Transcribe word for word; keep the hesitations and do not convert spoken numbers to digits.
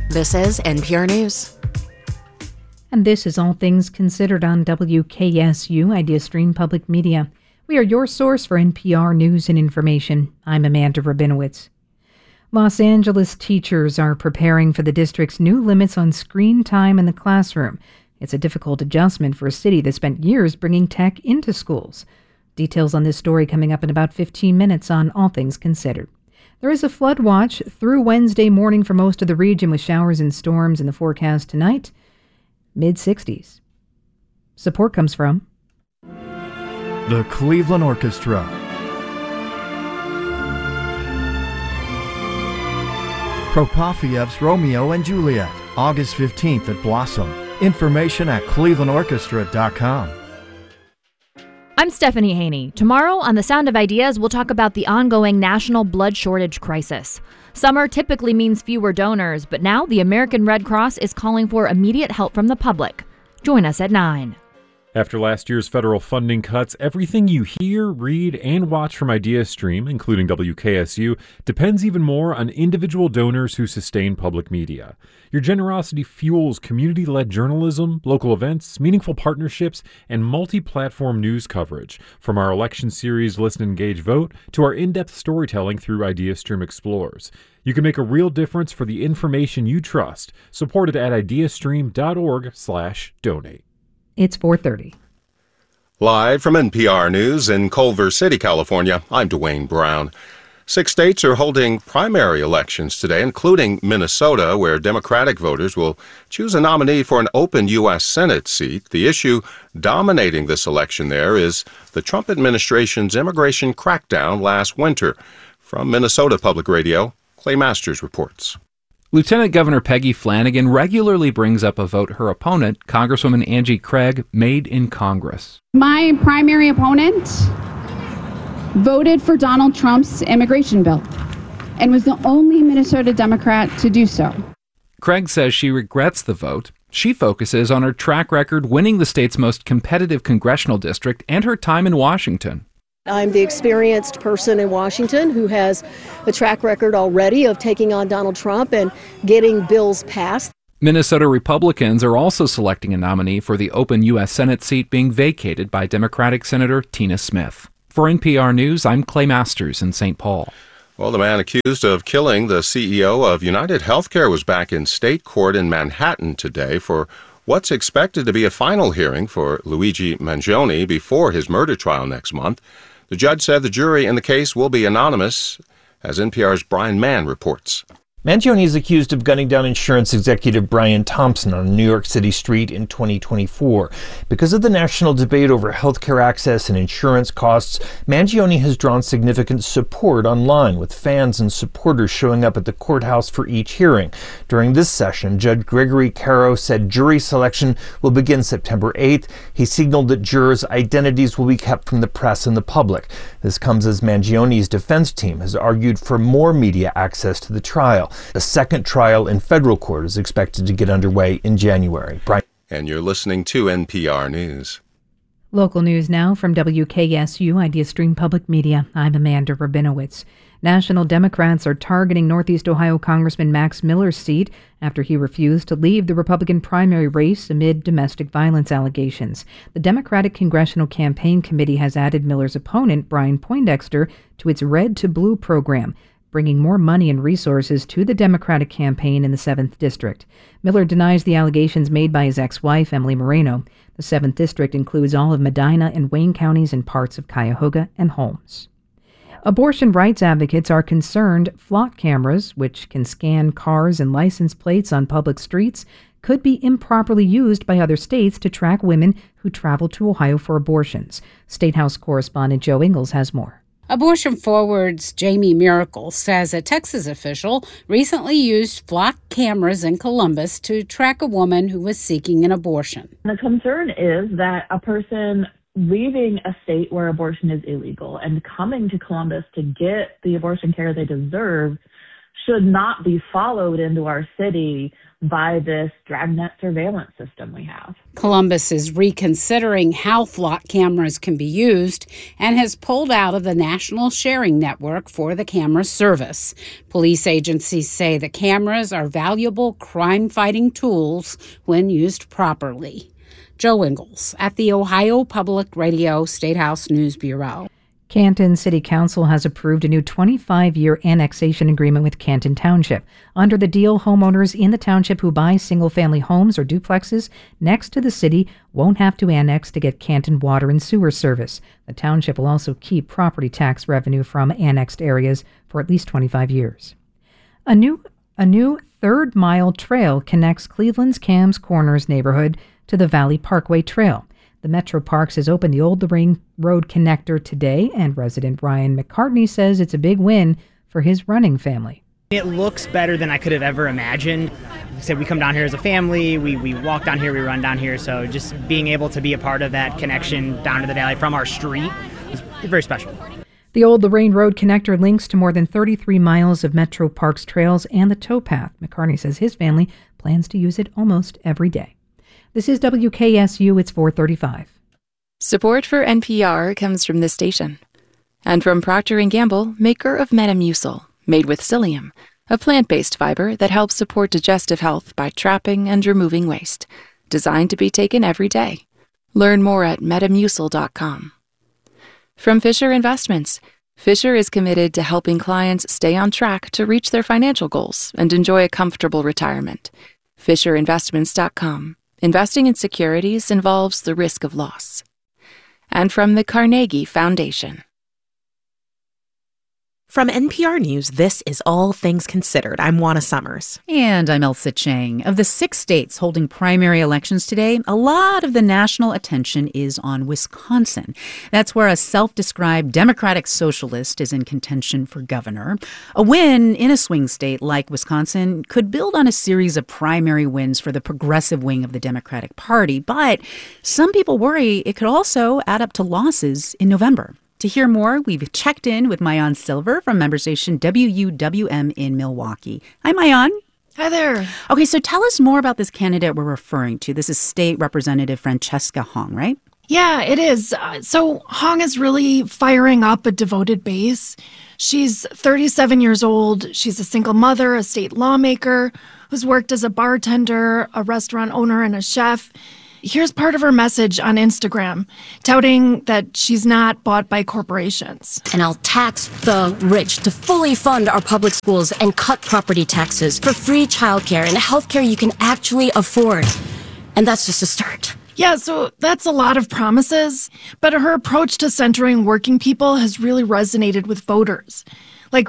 This is N P R News. And this is All Things Considered on W K S U Idea Stream Public Media. We are your source for N P R news and information. I'm Amanda Rabinowitz. Los Angeles teachers are preparing for the district's new limits on screen time in the classroom. It's a difficult adjustment for a city that spent years bringing tech into schools. Details on this story coming up in about fifteen minutes on All Things Considered. There is a flood watch through Wednesday morning for most of the region with showers and storms in the forecast tonight. mid sixties. Support comes from the Cleveland Orchestra, Prokofiev's Romeo and Juliet, August fifteenth at Blossom. Information at cleveland orchestra dot com. I'm Stephanie Haney. Tomorrow on The Sound of Ideas, we'll talk about the ongoing national blood shortage crisis. Summer typically means fewer donors, but now the American Red Cross is calling for immediate help from the public. Join us at nine. After last year's federal funding cuts, everything you hear, read, and watch from IdeaStream, including W K S U, depends even more on individual donors who sustain public media. Your generosity fuels community-led journalism, local events, meaningful partnerships, and multi-platform news coverage, from our election series Listen, Engage, Vote to our in-depth storytelling through IdeaStream Explorers. You can make a real difference for the information you trust. Support it at ideastream.org slash donate. It's four thirty. Live from N P R News in Culver City, California, I'm Dwayne Brown. Six states are holding primary elections today, including Minnesota, where Democratic voters will choose a nominee for an open U S Senate seat. The issue dominating this election there is the Trump administration's immigration crackdown last winter. From Minnesota Public Radio, Clay Masters reports. Lieutenant Governor Peggy Flanagan regularly brings up a vote her opponent, Congresswoman Angie Craig, made in Congress. My primary opponent voted for Donald Trump's immigration bill and was the only Minnesota Democrat to do so. Craig says she regrets the vote. She focuses on her track record winning the state's most competitive congressional district and her time in Washington. I'm the experienced person in Washington who has a track record already of taking on Donald Trump and getting bills passed. Minnesota Republicans are also selecting a nominee for the open U S Senate seat being vacated by Democratic Senator Tina Smith. For N P R News, I'm Clay Masters in Saint Paul. Well, the man accused of killing the C E O of United Healthcare was back in state court in Manhattan today for what's expected to be a final hearing for Luigi Mangione before his murder trial next month. The judge said the jury in the case will be anonymous, as N P R's Brian Mann reports. Mangione is accused of gunning down insurance executive Brian Thompson on a New York City street in twenty twenty-four. Because of the national debate over healthcare access and insurance costs, Mangione has drawn significant support online, with fans and supporters showing up at the courthouse for each hearing. During this session, Judge Gregory Caro said jury selection will begin September eighth. He signaled that jurors' identities will be kept from the press and the public. This comes as Mangione's defense team has argued for more media access to the trial. The second trial in federal court is expected to get underway in January. Brian. And you're listening to N P R News. Local news now from W K S U IdeaStream Public Media. I'm Amanda Rabinowitz. National Democrats are targeting Northeast Ohio Congressman Max Miller's seat after he refused to leave the Republican primary race amid domestic violence allegations. The Democratic Congressional Campaign Committee has added Miller's opponent, Brian Poindexter, to its Red to Blue program, bringing more money and resources to the Democratic campaign in the seventh District. Miller denies the allegations made by his ex-wife, Emily Moreno. The seventh District includes all of Medina and Wayne counties and parts of Cuyahoga and Holmes. Abortion rights advocates are concerned flock cameras, which can scan cars and license plates on public streets, could be improperly used by other states to track women who travel to Ohio for abortions. State House correspondent Joe Ingles has more. Abortion Forward's Jamie Miracle says a Texas official recently used flock cameras in Columbus to track a woman who was seeking an abortion. The concern is that a person leaving a state where abortion is illegal and coming to Columbus to get the abortion care they deserve should not be followed into our city by this dragnet surveillance system we have. Columbus is reconsidering how flock cameras can be used and has pulled out of the national sharing network for the camera service. Police agencies say the cameras are valuable crime-fighting tools when used properly. Joe Ingles at the Ohio Public Radio State House News Bureau. Canton City Council has approved a new twenty-five-year annexation agreement with Canton Township. Under the deal, homeowners in the township who buy single-family homes or duplexes next to the city won't have to annex to get Canton water and sewer service. The township will also keep property tax revenue from annexed areas for at least twenty-five years. A new a new third-mile trail connects Cleveland's Cam's Corners neighborhood to the Valley Parkway Trail. The Metro Parks has opened the Old Lorraine Road connector today, and resident Ryan McCartney says it's a big win for his running family. It looks better than I could have ever imagined. Like I said, we come down here as a family, we, we walk down here, we run down here, so just being able to be a part of that connection down to the valley from our street is very special. The Old Lorraine Road connector links to more than thirty-three miles of Metro Parks trails and the towpath. McCartney says his family plans to use it almost every day. This is W K S U, it's four thirty-five. Support for N P R comes from this station. And from Procter and Gamble, maker of Metamucil, made with psyllium, a plant-based fiber that helps support digestive health by trapping and removing waste. Designed to be taken every day. Learn more at metamucil dot com. From Fisher Investments, Fisher is committed to helping clients stay on track to reach their financial goals and enjoy a comfortable retirement. Fisher Investments dot com. Investing in securities involves the risk of loss. And from the Carnegie Foundation. From N P R News, this is All Things Considered. I'm Juana Summers. And I'm Elsa Chang. Of the six states holding primary elections today, a lot of the national attention is on Wisconsin. That's where a self-described Democratic socialist is in contention for governor. A win in a swing state like Wisconsin could build on a series of primary wins for the progressive wing of the Democratic Party. But some people worry it could also add up to losses in November. To hear more, we've checked in with Maayan Silver from member station W U W M in Milwaukee. Hi, Maayan. Hi there. Okay, so tell us more about this candidate we're referring to. This is State Representative Francesca Hong, right? Yeah, it is. Uh, so Hong is really firing up a devoted base. She's thirty-seven years old. She's a single mother, a state lawmaker who's worked as a bartender, a restaurant owner, and a chef. Here's part of her message on Instagram, touting that she's not bought by corporations. And I'll tax the rich to fully fund our public schools and cut property taxes for free childcare and healthcare you can actually afford. And that's just a start. Yeah, so that's a lot of promises, but her approach to centering working people has really resonated with voters.